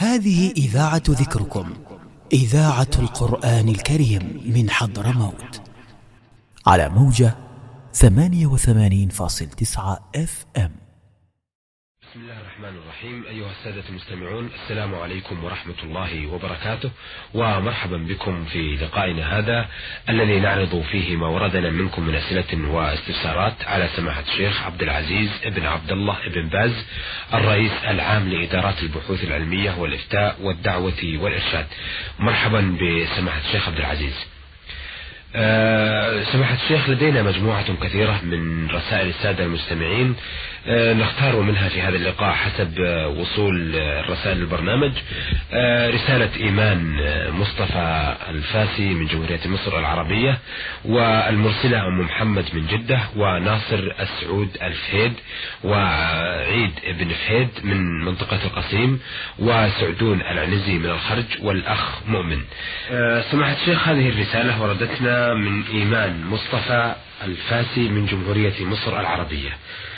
هذه إذاعة ذكركم، إذاعة القرآن الكريم من حضرموت، على موجة 88.9 FM. بسم الله الرحمن الرحيم. أيها السادة المستمعون، السلام عليكم ورحمة الله وبركاته، ومرحبا بكم في لقائنا هذا الذي نعرض فيه ما وردنا منكم من أسئلة واستفسارات على سماحة الشيخ عبد العزيز ابن عبد الله ابن باز، الرئيس العام لإدارات البحوث العلمية والإفتاء والدعوة والإرشاد. مرحبا بسماحة الشيخ عبد العزيز. سماحة الشيخ، لدينا مجموعة كثيرة من رسائل السادة المستمعين نختار منها في هذا اللقاء حسب وصول الرسائل البرنامج. رسالة إيمان مصطفى الفاسي من جمهورية مصر العربية، والمرسلة أم محمد من جدة، وناصر السعود الفهيد، وعيد بن فهيد من منطقة القصيم، وسعدون العنزي من الخرج، والأخ مؤمن. سماحة الشيخ، هذه الرسالة وردتنا من إيمان مصطفى الفاسي من جمهورية مصر العربية.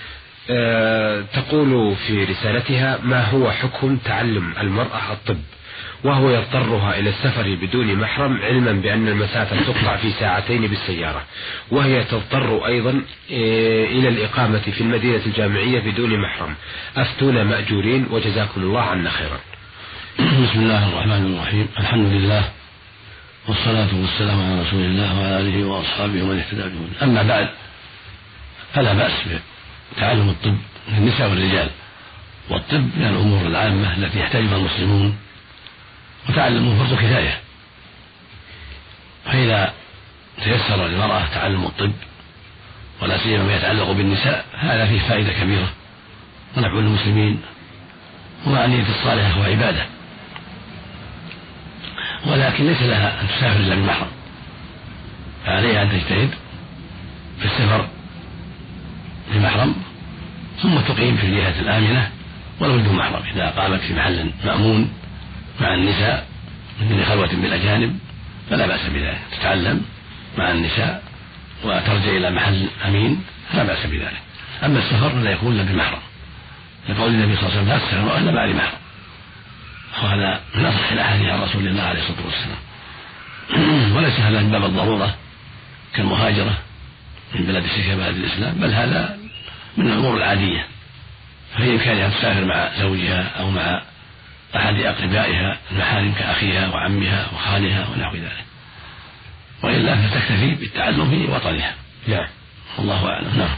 تقول في رسالتها: ما هو حكم تعلم المرأة الطب وهو يضطرها إلى السفر بدون محرم، علما بأن المسافة تقطع في ساعتين بالسيارة، وهي تضطر أيضا إلى الإقامة في المدينة الجامعية بدون محرم؟ أفتونا مأجورين وجزاكم الله عنا خيرا. بسم الله الرحمن الرحيم. الحمد لله والصلاة والسلام على رسول الله وعلى آله وأصحابه ومن اهتدى بهداه. أما بعد، فلا بأس بتعلم الطب للنساء والرجال، والطب من الأمور العامة التي يحتاجها المسلمون، وتعلمه فرض كفاية. فإذا تيسر للمرأة تعلم الطب، ولا سيما ما يتعلق بالنساء، هذا فيه فائدة كبيرة ونفع للمسلمين، ومع النية الصالحة هو عبادة. ولكن ليس لها أن تسافر إلا بمحرم، فعليها أن تجتهد في السفر بمحرم، ثم تقيم في الجهة الآمنة ولو بدون محرم. إذا قامت في محل مأمون مع النساء من دون خلوة بالأجانب فلا بأس بذلك، تتعلم مع النساء وترجع إلى محل أمين، لا بأس بذلك. أما السفر لا يكون إلا بمحرم، لقول النبي صلى الله عليه وسلم: لا تسافر إلا مع محرم، وهذا من أصح الأحاديث عن رسول الله عليه الصلاة والسلام. وليس هذا من باب الضرورة كالمهاجرة من بلد الشرك إلى بلد الإسلام، بل هذا من الأمور العادية، فهي إمكانها أن تسافر مع زوجها أو مع أحد أقربائها المحارم كأخيها وعمها وخالها ونحو ذلك، وإلا فتكتفي بالتعلم في وطنها. نعم، والله أعلم. نعم.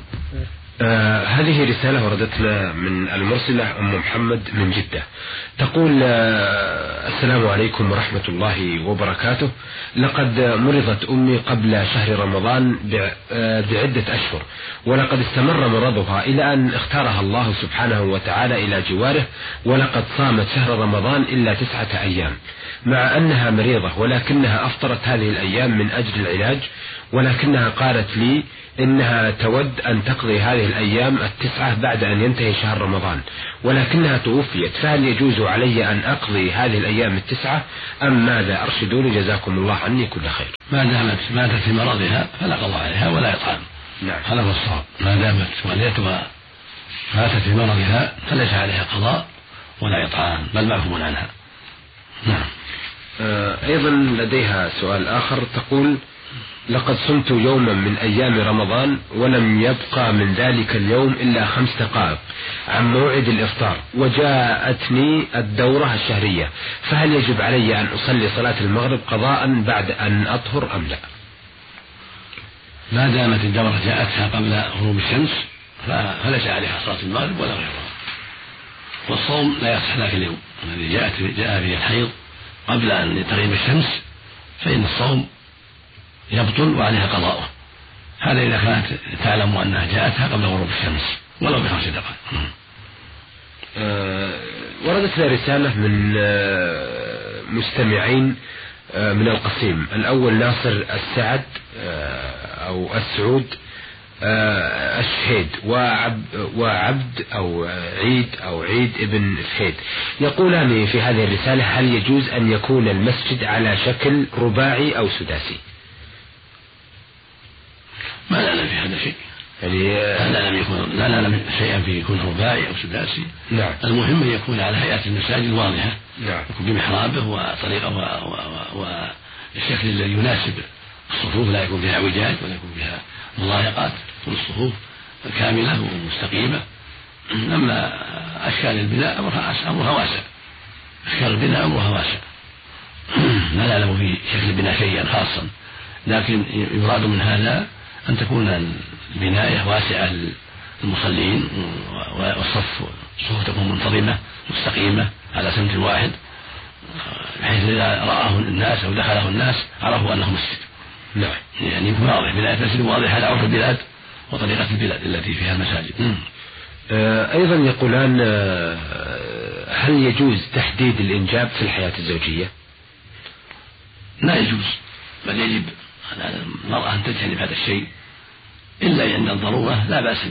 هذه رسالة وردتنا من المرسلة أم محمد من جدة، تقول: السلام عليكم ورحمة الله وبركاته. لقد مرضت أمي قبل شهر رمضان بعدة أشهر، ولقد استمر مرضها إلى أن اختارها الله سبحانه وتعالى إلى جواره، ولقد صامت شهر رمضان إلا 9 أيام مع أنها مريضة، ولكنها أفطرت هذه الأيام من أجل العلاج، ولكنها قالت لي إنها تود أن تقضي هذه الأيام 9 بعد أن ينتهي شهر رمضان، ولكنها توفيت، فهل يجوز علي أن أقضي هذه الأيام 9 أم ماذا؟ أرشدوني جزاكم الله عني كل خير. ما دامت ماتت في مرضها فلا قضاء عليها ولا إطعام. نعم، هذا هو الصواب. ما دامت والدتها ماتت في مرضها فليس عليها قضاء ولا إطعام، بل معفو عنها. نعم. أيضا لديها سؤال آخر، تقول: لقد صمت يوما من أيام رمضان ولم يبقى من ذلك اليوم إلا 5 دقائق عن موعد الإفطار، وجاءتني الدورة الشهرية، فهل يجب علي أن أصلي صلاة المغرب قضاء بعد أن أطهر أم لا؟ ما دامت الدورة جاءتها قبل غروب الشمس فليس عليها صلاة المغرب ولا غيرها، والصوم لا يصح ذاك اليوم الذي جاء فيه الحيض قبل أن تغيب الشمس، فإن الصوم يبطل وعليها قضاؤه. هذا إذا كانت تعلم أنها جاءتها قبل غروب الشمس ولو ب5 دقائق. وردت لنا رسالة من مستمعين من القصيم. الأول ناصر السعد أو السعود الشهيد، وعبد أو عيد ابن فهيد، يقولان في هذه الرسالة: هل يجوز أن يكون المسجد على شكل رباعي أو سداسي؟ ما لنا في هذا شيء، يعني لا لم شيئا في يكون رباعي أو سداسي. نعم. المهم أن يكون على هيئة المساجد الواضحة. نعم. يكون بمحرابه وطريقة والشكل الذي يناسب الصفوف، لا يكون فيها اعوجاج ولا يكون فيها مضايقات، تكون الصفوف كاملة ومستقيمة. أما أشكال البناء أمرها واسع، أشكال البناء أمرها واسع. لا نعلم في شكل البناء شيئا خاصا، لكن يراد من هذا أن تكون البناية واسعة للمصلين، والصفوف تكون منتظمة مستقيمة على سمت واحد، بحيث إذا رآه الناس أو دخله الناس عرفوا أنه مسجد. نعم. يعني يكون واضح، بناية مسجد واضحة على عرف البلاد وطريقة البلاد التي فيها المساجد. أيضا يقولان هل يجوز تحديد الإنجاب في الحياة الزوجية؟ لا يجوز، بل يجب على المرأة أن تجتنب هذا الشيء إلا عند الضرورة. لا بأس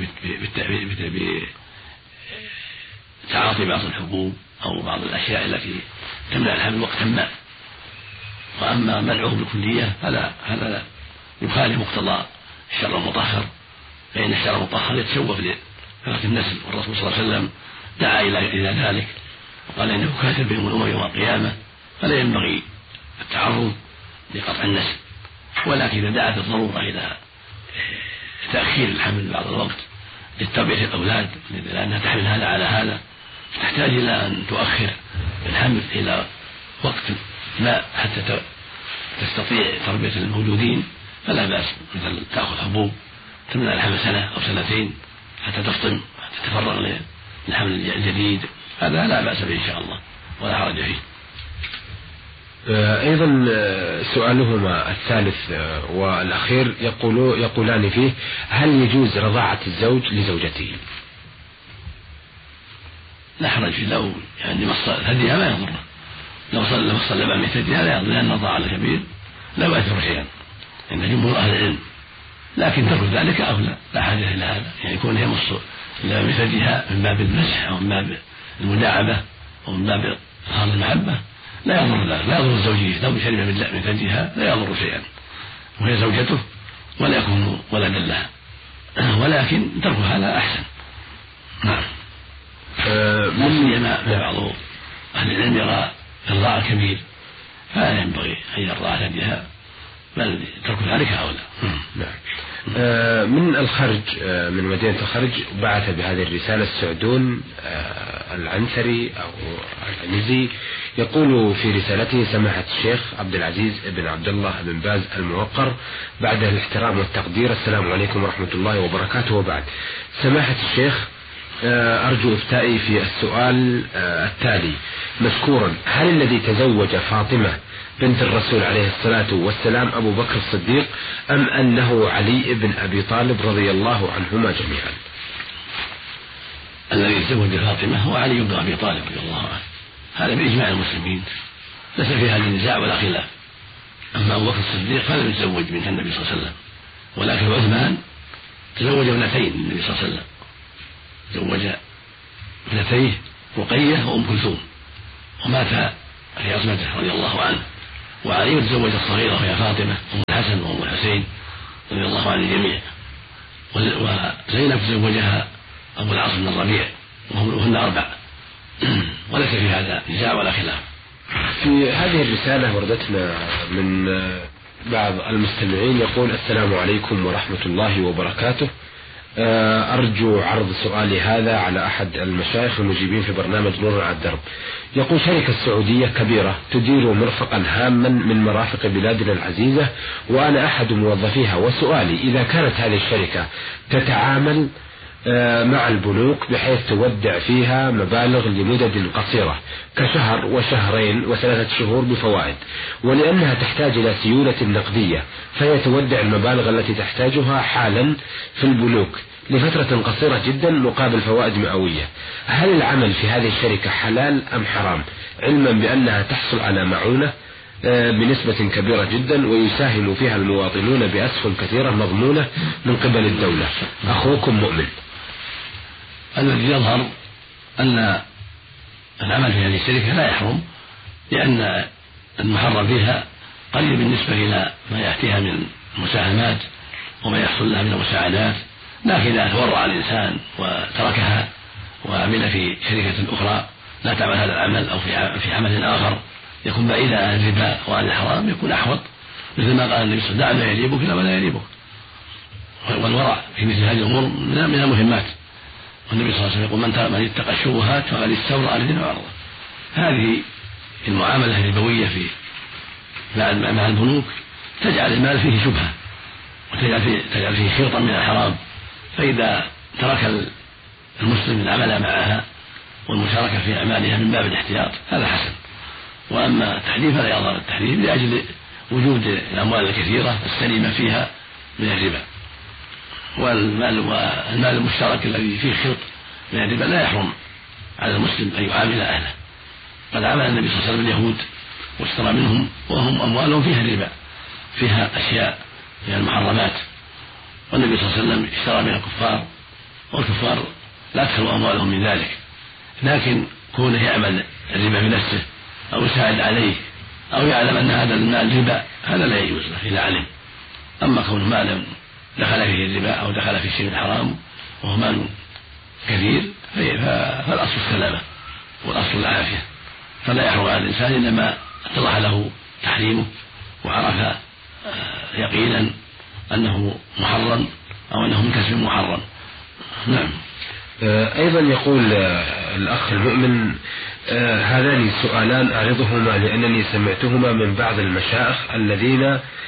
بتعاطي بعض الحبوب أو بعض الأشياء التي تمنع الحمل وقتا ما. وأما منعه بالكلية هذا لا يخالف مقتضى الشرع المطهر، فإن الشرع المطهر يتشوف لفرق النسل، والرسول صلى الله عليه وسلم دعا إلى ذلك وقال إنه كاتب بهم الأمم يوم القيامة، فلا ينبغي التعرض لقطع النسل. ولكن إذا دعت الضرورة إلى تأخير الحمل بعض الوقت لتربية الأولاد، لأنها تحمل هذا على هذا، تحتاج إلى أن تؤخر الحمل إلى وقت ما حتى تستطيع تربية المولودين، فلا بأس. مثل تأخذ حبوب تمنع الحمل سنة أو سنتين حتى تفطم، حتى تتفرغ للحمل الجديد، هذا لا بأس به إن شاء الله ولا حرج فيه. أيضا سؤالهما الثالث والأخير يقولان فيه: هل يجوز رضاعة الزوج لزوجته؟ لا حرج فيه، لو يعني مص ثديها ما يضره، لو صلى بأم ثديها لا يضر، لأن الرضاعة الكبير لا يؤثر شيئا عند جمهور أهل العلم، لكن ترك ذلك أولى، لا حاجة إلى هذا. يعني يكون هي مص بأم ثديها من باب المسح أو من باب المداعبة أو من باب إظهار المحبة لا يضر الزوجية. لو شرب من ثديها لا يضر شيئا، وهي زوجته ولا يكون ولدا لها، ولكن تركها لا أحسن. نعم. من بعض أهل العلم يرى الرضاعة الكبير فلا ينبغي أن يرضع ثديها، بل ترك ذلك أولى. نعم. من الخرج، من مدينة الخرج، بعث بهذه الرسالة السعدون العنثري أو العنزي، يقول في رسالته: سماحة الشيخ عبد العزيز بن عبد الله بن باز الموقر، بعد الاحترام والتقدير، السلام عليكم ورحمة الله وبركاته. وبعد، سماحة الشيخ، أرجو إفتائي في السؤال التالي مذكورا: هل الذي تزوج فاطمة بنت الرسول عليه الصلاة والسلام أبو بكر الصديق، أم أنه علي بن أبي طالب رضي الله عنهما جميعا؟ الذي تزوج فاطمة هو علي بن أبي طالب رضي الله عنه، هذا بإجماع المسلمين، ليس في هذا النزاع ولا خلاف. أما أبو بكر الصديق فلم يتزوج بنت النبي صلى الله عليه وسلم، ولكن عثمان تزوج ابنتين النبي صلى الله عليه وسلم، تزوج ابنتيه رقية وأم كلثوم، ومات في عصمته رضي الله عنه. وعلي تزوج الصغيرة وهي فاطمة أم الحسن وأم الحسين رضي الله عن الجميع. وزينب تزوجها أبو العاص بن الربيع وهن 4، وليس في هذا نزاع ولا خلاف. في هذه الرسالة وردتنا من بعض المستمعين يقول: السلام عليكم ورحمة الله وبركاته، أرجو عرض سؤالي هذا على أحد المشايخ المجيبين في برنامج نور على الدرب. يقول: شركة سعودية كبيرة تدير مرفقا هاما من مرافق بلادنا العزيزة، وأنا أحد موظفيها، وسؤالي: إذا كانت هذه الشركة تتعامل مع البنوك بحيث تودع فيها مبالغ لمدد قصيرة كشهر وشهرين و3 شهور بفوائد، ولأنها تحتاج إلى سيولة نقدية، فهي تودع المبالغ التي تحتاجها حالا في البنوك لفترة قصيرة جدا مقابل فوائد مئوية، هل العمل في هذه الشركة حلال أم حرام، علما بأنها تحصل على معونة بنسبة كبيرة جدا ويساهم فيها المواطنون بأسهم كثيرة مضمونة من قبل الدولة؟ أخوكم مؤمن. الذي يظهر أن العمل في هذه الشركة لا يحرم، لأن المحرم فيها قليل بالنسبة إلى ما يأتيها من مساهمات وما يحصل لها من المساعدات لكن إذا تورع الإنسان وتركها وعمل في شركة أخرى لا تعمل هذا العمل أو في عمل آخر يكون بعيدا عن الربا وعن الحرام يكون أحوط، مثل ما قال النبي صلى الله عليه وسلم: دع ما يريبك إلى ما لا يريبك. والورع في مثل هذه الأمور من المهمات، والنبي صلى الله عليه وسلم يقول: من اتقى الشبهات فقد استبرأ لدينه وعرضه. هذه المعاملة الربوية مع البنوك تجعل المال فيه شبهة وتجعل فيه خيطا من الحرام، فإذا ترك المسلم العمل معها والمشاركة في أعمالها من باب الاحتياط هذا حسن. وأما التحريم فلا يضر التحريم لأجل وجود الأموال الكثيرة السليمة فيها من الربا، والمال المشترك الذي فيه خلط من الربا لا يحرم على المسلم أن يعامل أهله. قد عامل النبي صلى الله عليه وسلم اليهود واشترى منهم وهم أموالهم فيها الربا، فيها أشياء من المحرمات، والنبي صلى الله عليه وسلم اشترى من الكفار، والكفار لا تخلو أموالهم من ذلك، لكن كونه يعمل الربا بنفسه أو يساعد عليه أو يعلم أن هذا المال ربا هذا لا يجوز له إذا علم. أما كون مال دخل فيه الربا أو دخل في شيء حرام وهو مال كثير فالأصل السلامة والأصل العافية، فلا يحرم على الإنسان إلا ما اتضح له تحريمه وعرف يقينا أنه محرم أو أنه من كسب محرم. نعم. أيضا يقول الأخ المؤمن: هذان سؤالان أعرضهما لأنني سمعتهما من بعض المشايخ الذين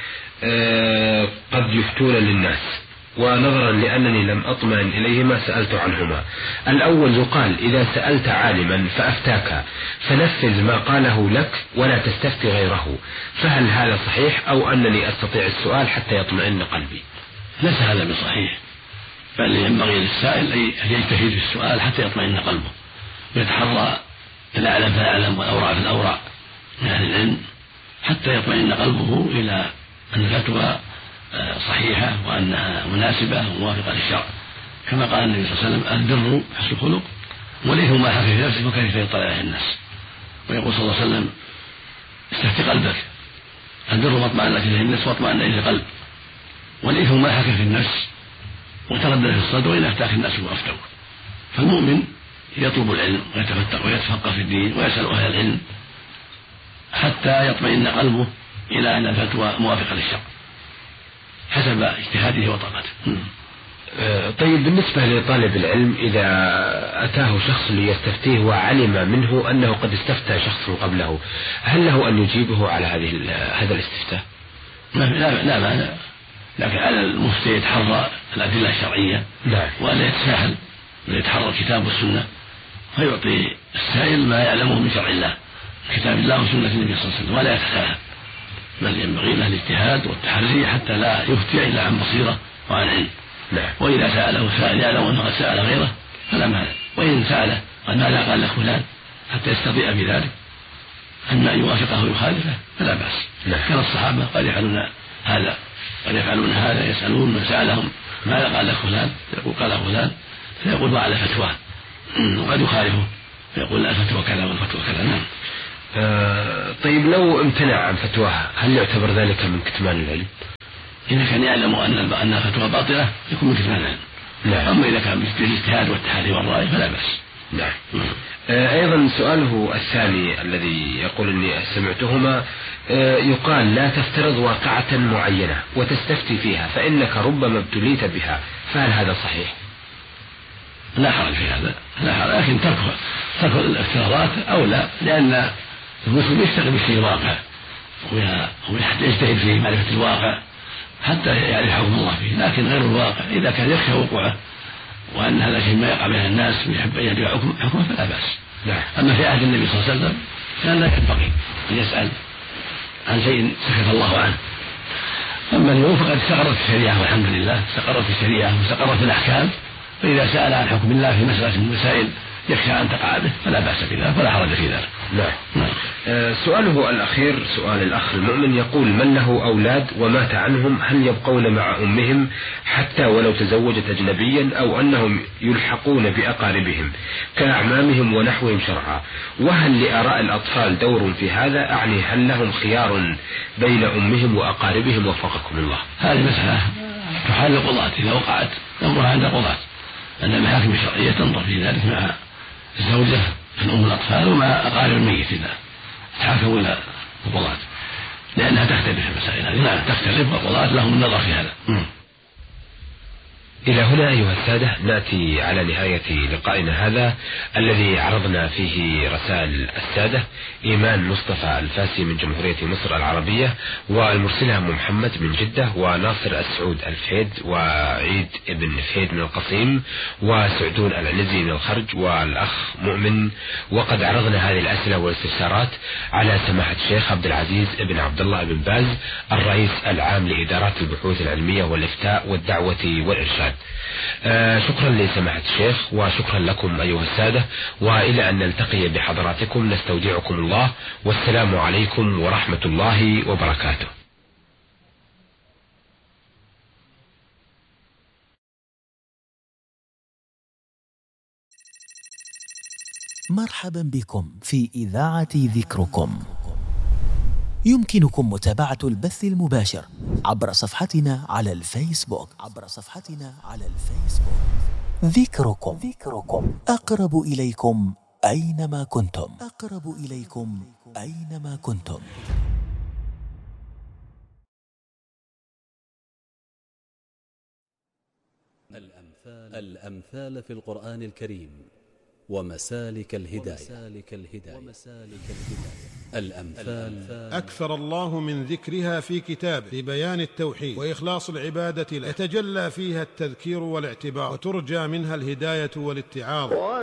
قد يفتون للناس، ونظرا لأنني لم أطمئن إليهما سألت عنهما. الأول يقال: إذا سألت عالما فأفتاك فنفذ ما قاله لك ولا تستفتي غيره، فهل هذا صحيح أو أنني أستطيع السؤال حتى يطمئن قلبي؟ ليس هذا بصحيح، بل ينبغي للسائل أن يجتهد في السؤال حتى يطمئن قلبه ويتحرى الأعلم فالأعلم والأورع فالأورع من أهل العلم حتى يطمئن قلبه إلى أن الفتوى صحيحة وأنها مناسبة وموافقة للشرع، كما قال النبي صلى الله عليه وسلم: البر حسن الخلق والإثم ما حكى في نفسك وكيف يطلع عليه الناس. ويقول صلى الله عليه وسلم: استفتي قلبك، البر ما اطمأن إليه الناس واطمأن إليه القلب، والإثم ما حكى في النفس وتردد في الصدر وإن أفتاك الناس وأفتوك. فالمؤمن يطلب العلم ويتفقه في الدين ويسأل أهل العلم حتى يطمئن قلبه إلى أن الفتوى موافقة للشرع حسب اجتهاده وطاقته. طيب، بالنسبة لطالب العلم إذا أتاه شخص ليستفتيه وعلم منه أنه قد استفتى شخص قبله، هل له أن يجيبه على هذا الاستفتاء؟ لا مانع، لكن على المفتي يتحرى الأدلة الشرعية ولا يتساهل، بل يتحرى الكتاب والسنة فيعطي السائل ما يعلمه من شرع الله، كتاب الله وسنة النبي صلى الله عليه وسلم، ولا يتساهل، بل ينبغي له الاجتهاد والتحري حتى لا يفتي إلا عن بصيرة وعن علم. وإذا سأله سائل يعلم أنه قد سأل غيره فلا مانع، وإن سأله قد ماذا قال لك فلان حتى يستطيع بذلك أما أن يوافقه ويخالفه فلا بأس. كان الصحابة قد يفعلون هذا، قد يفعلون هذا، يسألون من سألهم ماذا قال لك فلان، يقول قال فلان، فيقول وعلى فتواه، وقد يخالفه فيقول لا فتوى كذا والفتوى كذا. نعم. طيب، لو امتنع عن فتواها هل يعتبر ذلك من كتمان العلم؟ إذا كان يعلم أن الفتوى باطلة يكون من كتمان العلم. أما إذا كان بالاجتهاد والتحري والرأي فلا بأس. نعم. أيضا سؤاله الثاني الذي يقول إني سمعتهما يقال: لا تفترض واقعة معينة وتستفتي فيها فإنك ربما ابتليت بها، فهل هذا صحيح؟ لا حرج في هذا، لا حرج، لكن ترك الافتراضات أولى، لأن المسلم يشتغل بالشيء الواقع ويجتهد في معرفة الواقع حتى يعرف حكم الله فيه، لكن غير الواقع إذا كان يخشى وقوعه وأن هذا شيء ما يقع بين الناس ويحب أن يدعو حكمه فلا بأس. أما في عهد النبي صلى الله عليه وسلم كان لا ينبغي أن يسأل عن شيء سكت الله عنه. أما اليوم فقد استقرت الشريعة والحمد لله، استقرت الشريعة واستقرت الأحكام، فإذا سأل عن حكم الله في مسألة من المسائل يخشى أن تقع به فلا بأس بذلك ولا حرج في ذلك. نعم. سؤاله الأخير سؤال الأخ المؤمن يقول: من له أولاد ومات عنهم هل يبقون مع أمهم حتى ولو تزوجت أجنبيا، أو أنهم يلحقون بأقاربهم كأعمامهم ونحوهم شرعا؟ وهل لآراء الأطفال دور في هذا؟ أعني هل لهم خيار بين أمهم وأقاربهم وفقكم الله؟ هذه مسألة تحال القضاة إذا وقعت أمرها عند القضاة، أن المحاكم الشرعية تنظر في ذلك مع الزوجة من أم الأطفال ومع أقارب الميت إذا تحاكموا إلى القضاة، لأنها تختلف في المسائل هذه. نعم تختلف، والقضاة لهم النظر في هذا. إلى هنا أيها السادة نأتي على نهاية لقائنا هذا الذي عرضنا فيه رسائل السادة إيمان مصطفى الفاسي من جمهورية مصر العربية، والمرسلها أم محمد من جدة، وناصر السعود الفهيد، وعيد ابن فهيد من القصيم، وسعدون العنزي من الخرج، والأخ مؤمن. وقد عرضنا هذه الأسئلة والاستفسارات على سماحة الشيخ عبد العزيز ابن عبد الله بن باز الرئيس العام لإدارات البحوث العلمية والإفتاء والدعوة والإرشاد. شكرا لسماحة الشيخ، وشكرا لكم أيها السادة، وإلى أن نلتقي بحضراتكم نستودعكم الله، والسلام عليكم ورحمة الله وبركاته. مرحبا بكم في إذاعة ذكركم. يمكنكم متابعة البث المباشر عبر صفحتنا على الفيسبوك. ذكركم أقرب إليكم أينما كنتم. الأمثال في القرآن الكريم ومسالك الهداية. الأمثال أكثر الله من ذكرها في كتابه لبيان التوحيد وإخلاص العبادة له، يتجلى فيها التذكير والاعتبار، وترجى منها الهداية والاتعاظ.